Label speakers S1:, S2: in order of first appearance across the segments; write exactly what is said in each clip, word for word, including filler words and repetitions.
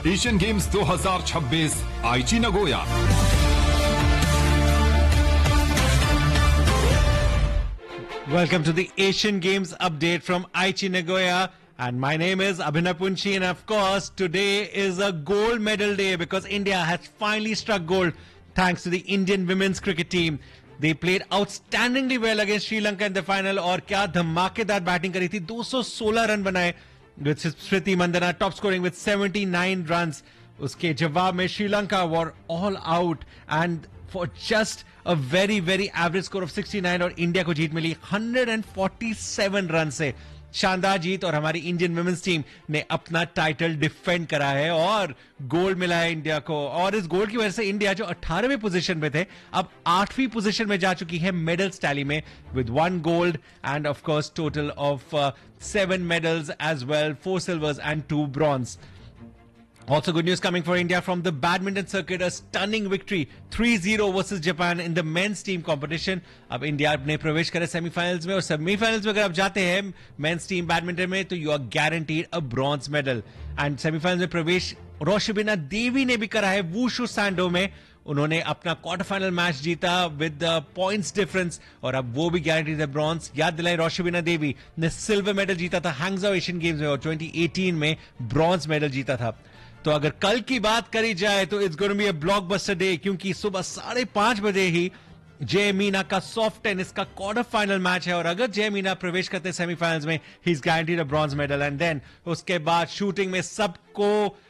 S1: Asian games दो हज़ार छब्बीस आईची Nagoya.
S2: Welcome to the Asian Games update from Aichi Nagoya, and my name is Abhinav Punchi, and of course today is a gold medal day because India has finally struck gold thanks to the Indian women's cricket team. They played outstandingly well against Sri Lanka in the final और क्या धमाकेदार batting करी थी। दो सौ सोलह run बनाए with Smriti Mandana top scoring with seventy-nine runs. उसके जवाब में Sri Lanka were all out and for just a very very average score of sixty-nine और इंडिया को जीत मिली one hundred forty-seven रन से। शानदार जीत और हमारी इंडियन वुमेन्स टीम ने अपना टाइटल डिफेंड करा है और गोल्ड मिला है इंडिया को। और इस गोल्ड की वजह से इंडिया जो अठारहवीं पोजीशन पे थे अब आठवीं पोजीशन में जा चुकी है मेडल्स टैली में with one gold end of course total of seven medals as well, four silvers and to bronze. Also good news coming for India from the badminton circuit, a stunning victory three zero versus Japan in the men's team competition. अब India ने प्रवेश करे semifinals में और semifinals में अगर आप जाते हैं मेंस टीम बैडमिंटन में तो you are guaranteed a bronze medal. And semifinals में प्रवेश रोशबिना देवी ने भी करा है वुशु सैंडो में। उन्होंने अपना क्वार्टर फाइनल मैच जीता विद पॉइंट्स डिफरेंस और अब वो भी गारंटीड है ब्रॉन्ज। याद दिलाएं रोशबिना देवी ने सिल्वर मेडल जीता था हैंगझाओ एशियन गेम्स में और ट्वेंटी एटीन में ब्रॉन्ज मेडल जीता था। तो अगर कल की बात करी जाए तो it's going to be a blockbuster day क्योंकि सुबह साढ़े पांच बजे ही जय मीना का सॉफ्ट टेनिस का क्वार्टर फाइनल मैच है और अगर जय मीना प्रवेश करते हैं सेमीफाइनल्स में he is guaranteed a bronze medal. And then उसके बाद शूटिंग में सबको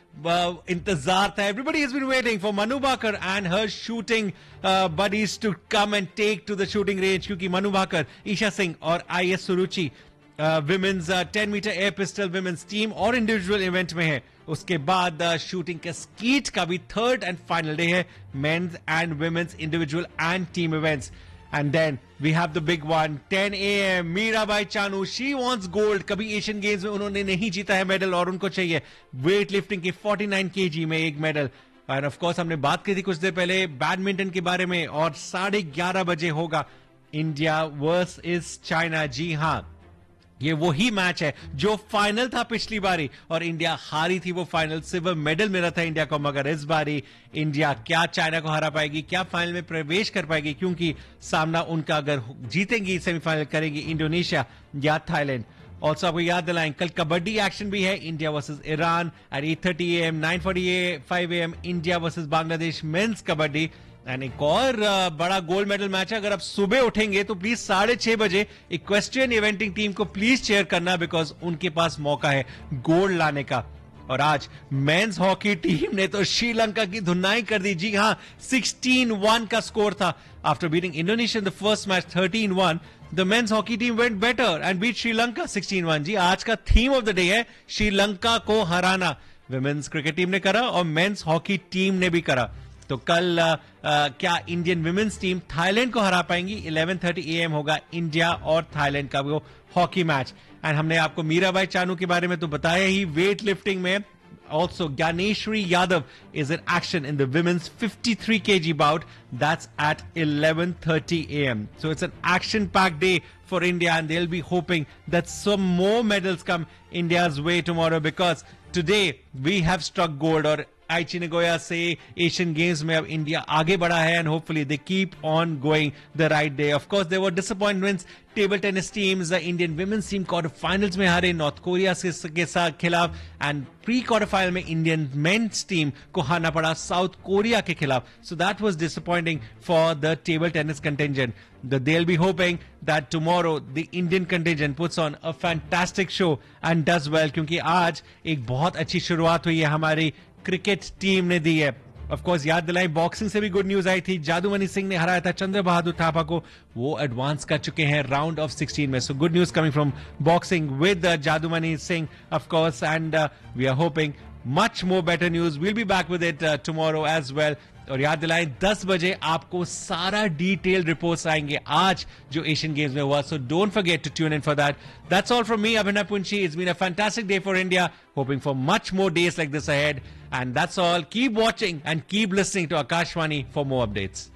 S2: uh, इंतजार था। Everybody has been waiting for Manu Bhaker and her shooting buddies to come and take to the shooting range क्योंकि मनु भाकर, ईशा सिंह और I S Suruchi women's ten metre air pistol women's team और individual event में है। उसके बाद शूटिंग के स्कीट का भी थर्ड एंड फाइनल डे है, mains and women's individual and team events. And then we have the big one ten A M Mirabai Chanu, she wants gold. कभी एशियन गेम्स में उन्होंने नहीं जीता है मेडल और उनको चाहिए वेट लिफ्टिंग के उनचास केजी में एक मेडल। एंड ऑफ कोर्स हमने बात की थी कुछ देर पहले बैडमिंटन के बारे में और साढ़े ग्यारह बजे होगा इंडिया वर्सेस चाइना। जी हाँ, ये वही मैच है जो फाइनल था पिछली बारी और इंडिया हारी थी वो फाइनल, सिल्वर मेडल मिला था इंडिया को। मगर इस बारी इंडिया क्या चाइना को हरा पाएगी, क्या फाइनल में प्रवेश कर पाएगी क्योंकि सामना उनका अगर जीतेंगी सेमीफाइनल करेगी इंडोनेशिया या थाईलैंड। ऑल्सो आपको याद दिलाएं कल कबड्डी एक्शन भी है, India versus Iran eight eight thirty A M, nine forty five A M India versus Bangladesh mains kabaddi. And एक और बड़ा गोल्ड मेडल मैच है। अगर आप सुबह उठेंगे तो प्लीज साढ़े छह बजे इक्वेस्ट्रियन इवेंटिंग टीम को प्लीज चेयर करना बिकॉज उनके पास मौका है गोल्ड लाने का। और आज मेंस हॉकी टीम ने तो श्रीलंका की धुनाई कर दी। जी हाँ, सिक्सटीन वन का स्कोर था after beating Indonesia in the first match thirteen one. The men's hockey team went better and beat Sri Lanka sixteen one. जी आज का थीम ऑफ द डे है श्रीलंका को हराना। विमेन्स क्रिकेट टीम ने करा और मेंस हॉकी टीम ने भी करा। तो कल आ, आ, क्या इंडियन विमेन्स टीम थाईलैंड को हरा पाएंगी? इलेवन थर्टी ए एम होगा इंडिया और थाईलैंड का वो हॉकी मैच। एंड हमने आपको मीराबाई चानू के बारे में तो बताया ही। वेट लिफ्टिंग में also Ganeshwari Yadav is in action in the women's fifty-three kilogram bout. That's at eleven thirty a m So it's an action-packed day for India and they'll be hoping that some more medals come India's way tomorrow because today we have struck gold और आईची Nagoya से Asian games में अब India आगे बढ़ा है and hopefully they keep on going the right day. Of course there were disappointments, table tennis teams, Indian women's team quarter finals में हारे नॉर्थ कोरिया के साथ खिलाफ एंड प्री क्वार्टर फाइनल में इंडियन मेंस टीम को हारना पड़ा south Korea के खिलाफ। So that was disappointing for the table tennis contingent. They'll be hoping that tomorrow the Indian contingent puts on a fantastic show and does well क्योंकि आज एक बहुत अच्छी शुरुआत हुई है हमारी क्रिकेट टीम ने दी है। ऑफ कोर्स याद दिलाएं बॉक्सिंग से भी गुड न्यूज आई थी। जादूमणि सिंह ने हराया था चंद्र बहादुर थापा को, वो एडवांस कर चुके हैं राउंड ऑफ सिक्सटीन में। So good news coming from boxing with जादूमणि Singh of course and we are hoping much more better news. We'll be back with it tomorrow as well. और याद दिलाएं दस बजे आपको सारा डिटेल रिपोर्ट्स आएंगे आज जो एशियन गेम्स में हुआ। So don't forget to tune in for that. That's all from me Abhinav पुंची। It's been a fantastic day for India, hoping for much more days like this ahead. And that's all. Keep watching and keep listening to Akashvani for more updates.